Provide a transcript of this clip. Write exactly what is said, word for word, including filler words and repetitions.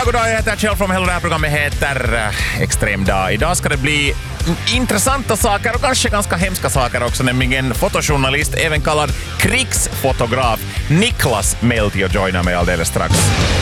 goddag, jag heter Kjell från Hello. Det här programmet heter äh, Extrem dag. Idag ska det bli intressanta saker och kanske ganska hemska saker också, nämligen fotojournalist, även kallad krigsfotograf, Niklas Melti och joinar mig alldeles strax.